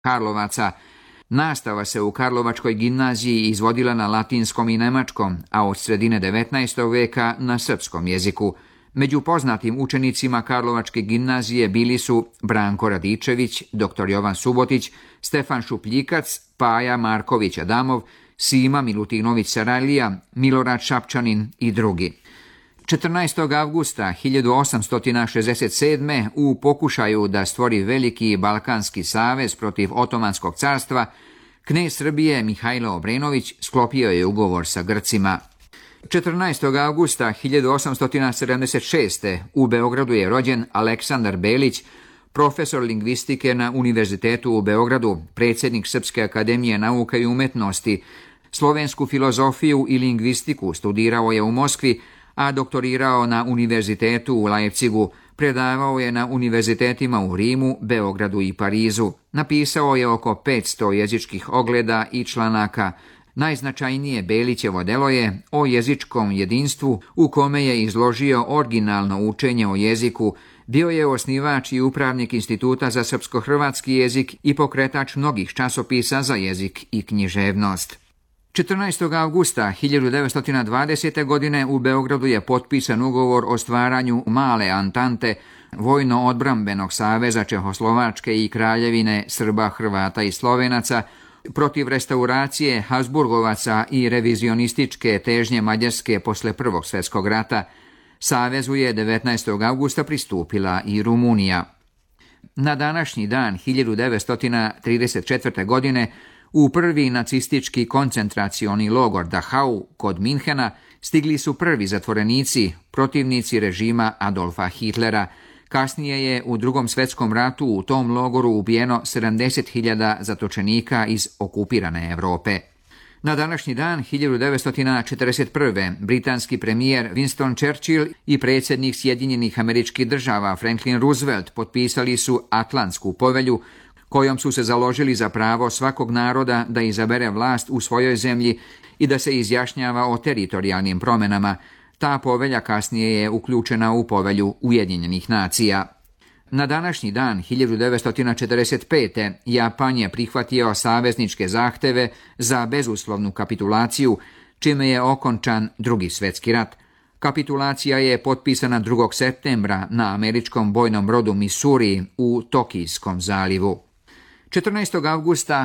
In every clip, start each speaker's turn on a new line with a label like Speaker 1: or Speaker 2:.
Speaker 1: Karlovaca. Nastava se u Karlovačkoj gimnaziji izvodila na latinskom i nemačkom, a od sredine 19. veka na srpskom jeziku. Među poznatim učenicima Karlovačke gimnazije bili su Branko Radičević, dr. Jovan Subotić, Stefan Šupljikac, Paja Marković Adamov, Sima Milutinović Sarajlija, Milorad Šapčanin i drugi. 14. avgusta 1867. u pokušaju da stvori veliki Balkanski savez protiv Otomanskog carstva, knez Srbije Mihajlo Obrenović sklopio je ugovor sa Grcima. 14. avgusta 1876. u Beogradu je rođen Aleksandar Belić, profesor lingvistike na Univerzitetu u Beogradu, predsjednik Srpske akademije nauka i umetnosti. Slovensku filozofiju i lingvistiku studirao je u Moskvi, a doktorirao na Univerzitetu u Leipzigu. Predavao je na univerzitetima u Rimu, Beogradu i Parizu. Napisao je oko 500 jezičkih ogleda i članaka. Najznačajnije Belićevo delo je o jezičkom jedinstvu, u kome je izložio originalno učenje o jeziku. Bio je osnivač i upravnik Instituta za srpsko-hrvatski jezik i pokretač mnogih časopisa za jezik i književnost. 14. avgusta 1920. godine u Beogradu je potpisan ugovor o stvaranju Male Antante, vojno-odbrambenog saveza Čehoslovačke i Kraljevine Srba, Hrvata i Slovenaca, protiv restauracije Habsburgovaca i revizionističke težnje Mađarske posle Prvog svjetskog rata. Savezu je 19. avgusta pristupila i Rumunija. Na današnji dan 1934. godine u prvi nacistički koncentracioni logor Dachau kod Minhena stigli su prvi zatvorenici, protivnici režima Adolfa Hitlera. Kasnije je u Drugom svjetskom ratu u tom logoru ubijeno 70.000 zatočenika iz okupirane Europe. Na današnji dan 1941. britanski premijer Winston Churchill i predsjednik Sjedinjenih Američkih Država Franklin Roosevelt potpisali su Atlantsku povelju, kojom su se založili za pravo svakog naroda da izabere vlast u svojoj zemlji i da se izjašnjava o teritorijalnim promjenama. Ta povelja kasnije je uključena u povelju Ujedinjenih nacija. Na današnji dan 1945. Japan je prihvatio savezničke zahteve za bezuslovnu kapitulaciju, čime je okončan Drugi svjetski rat. Kapitulacija je potpisana 2. septembra na američkom bojnom brodu Missouri u Tokijskom zalivu. 14. avgusta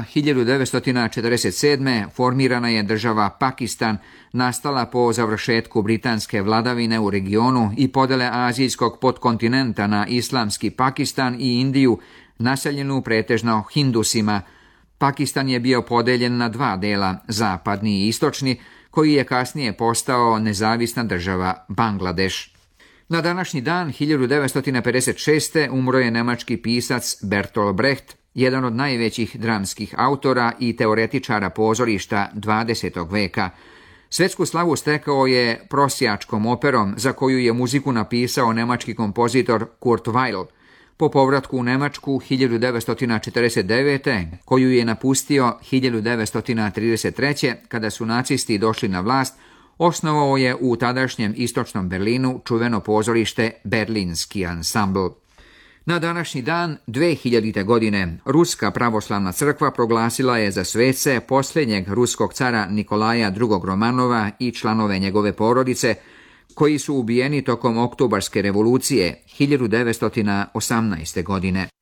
Speaker 1: 1947. formirana je država Pakistan, nastala po završetku britanske vladavine u regionu i podele azijskog podkontinenta na islamski Pakistan i Indiju, naseljenu pretežno Hindusima. Pakistan je bio podeljen na dva dela, zapadni i istočni, koji je kasnije postao nezavisna država Bangladeš. Na današnji dan 1956. umro je nemački pisac Bertolt Brecht, jedan od najvećih dramskih autora i teoretičara pozorišta 20. veka. Svjetsku slavu stekao je prosjačkom operom za koju je muziku napisao nemački kompozitor Kurt Weill. Po povratku u Nemačku 1949. koju je napustio 1933. kada su nacisti došli na vlast, osnovao je u tadašnjem istočnom Berlinu čuveno pozorište Berlinski ansambl. Na današnji dan 2000. godine Ruska pravoslavna crkva proglasila je za svece posljednjeg ruskog cara Nikolaja II. Romanova i članove njegove porodice, koji su ubijeni tokom Oktobarske revolucije 1918. godine.